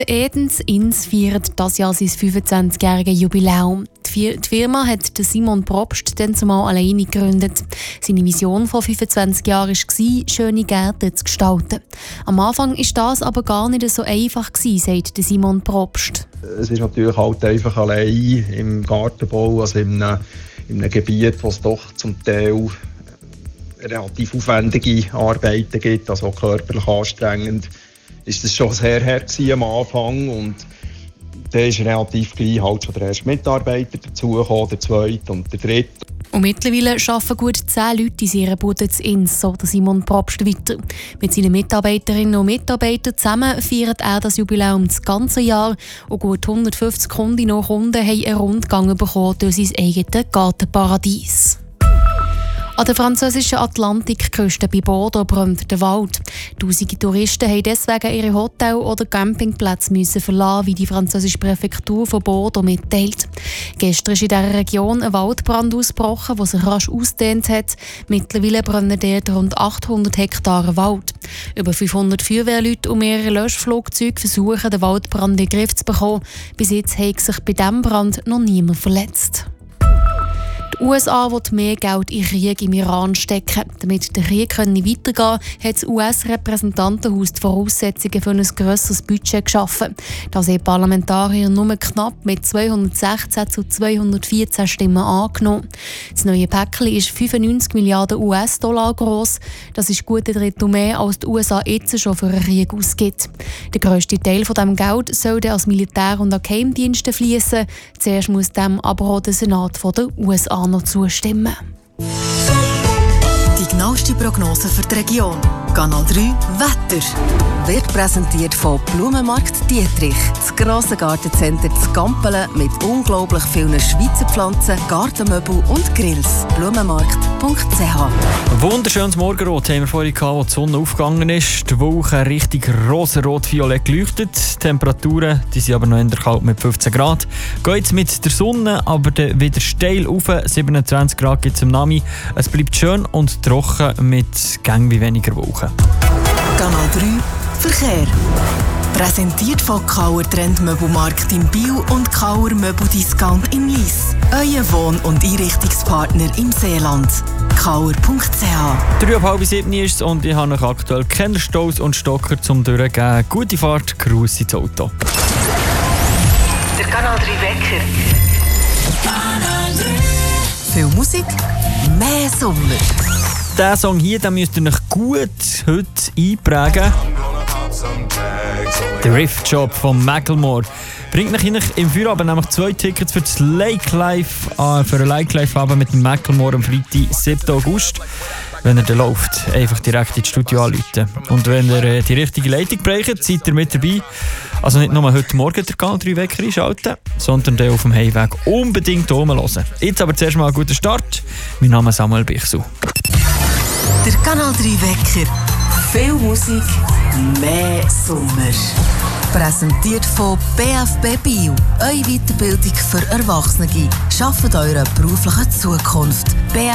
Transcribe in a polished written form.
Edens Inns feiert dieses Jahr sein 25-jähriges Jubiläum. Die Firma hat Simon Probst dann zumal alleine gegründet. Seine Vision vor 25 Jahren war, schöne Gärten zu gestalten. Am Anfang war das aber gar nicht so einfach, sagt Simon Probst. Es ist natürlich halt einfach allein im Gartenbau, also in einem Gebiet, wo es doch zum Teil relativ aufwendige Arbeiten gibt, also auch körperlich anstrengend. Ist das schon sehr hart am Anfang und dann ist relativ gleich halt schon der erste Mitarbeiter dazugekommen, der zweite und der dritte. Und mittlerweile arbeiten gut 10 Leute in seiner Bude in Inns, so Simon Probst weiter. Mit seinen Mitarbeiterinnen und Mitarbeitern zusammen feiert er das Jubiläum das ganze Jahr und gut 150 Kundinnen und Kunden haben einen Rundgang bekommen durch sein eigenes Gartenparadies. An der französischen Atlantikküste bei Bordeaux brennt der Wald. Tausende Touristen haben deswegen ihre Hotel- oder Campingplätze verlassen, wie die französische Präfektur von Bordeaux mitteilt. Gestern ist in dieser Region ein Waldbrand ausgebrochen, der sich rasch ausgedehnt hat. Mittlerweile brennen dort rund 800 Hektar Wald. Über 500 Feuerwehrleute und mehrere Löschflugzeuge versuchen, den Waldbrand in den Griff zu bekommen. Bis jetzt hat sich bei diesem Brand noch niemand verletzt. Die USA will mehr Geld in Krieg im Iran stecken. Damit der Krieg weitergehen kann, hat das US-Repräsentantenhaus die Voraussetzungen für ein grösseres Budget geschaffen. Das haben die Parlamentarier nur knapp mit 216 zu 214 Stimmen angenommen. Das neue Päckchen ist 95 Milliarden US-Dollar gross. Das ist gut ein Drittel mehr, als die USA jetzt schon für einen Krieg ausgibt. Der grösste Teil von diesem Geld soll dann als Militär- und an Geheimdienste fließen. Zuerst muss dem aber auch der Senat von den USA noch zustimmen. Die genaueste Prognose für die Region. Kanal 3 Wetter. Wird präsentiert von Blumenmarkt Dietrich. Das grosse Gartencenter zu Gampelen mit unglaublich vielen Schweizer Pflanzen, Gartenmöbel und Grills. Blumenmarkt.ch. Ein wunderschönes Morgenrot haben wir vorhin gehabt, wo die Sonne aufgegangen ist. Die Wolken richtig rosa-rot-violett geleuchtet. Die Temperaturen die sind aber noch eher kalt mit 15 Grad. Geht jetzt mit der Sonne aber dann wieder steil rauf. 27 Grad gibt es im Nami. Es bleibt schön und trocken mit wie weniger Wolken. Kanal 3 Verkehr. Präsentiert von Kauer Trendmöbelmarkt in Biel und Kauer Möbeldiscount in Lyss. Euer Wohn- und Einrichtungspartner im Seeland. Kauer.ch. 6:30 ist es und ich habe noch aktuell keine Staus und Stocker zum Durchgehen. Gute Fahrt, Gruß ins Auto. Der Kanal 3 Wecker. Kanal 3. Viel Musik, mehr Sommer. Diesen Song hier, den müsst ihr euch gut heute einprägen. Der Riff-Job von Macklemore bringt euch im Feierabend nämlich 2 Tickets für das Lake Life, für ein Lake Life-Abend mit dem Macklemore am Freitag, 7. August. Wenn er dann läuft, einfach direkt ins Studio anrufen. Und wenn ihr die richtige Leitung braucht, seid ihr mit dabei. Also nicht nur heute Morgen der Kanal 3 Wecker einschalten, sondern dann auf dem Heimweg unbedingt hören. Jetzt aber zuerst mal einen guten Start. Mein Name ist Samuel Bichsel. Der Kanal 3 Wecker. Viel Musik, mehr Sommer. Präsentiert von BFB Bio. Eure Weiterbildung für Erwachsene. Schafft eure berufliche Zukunft.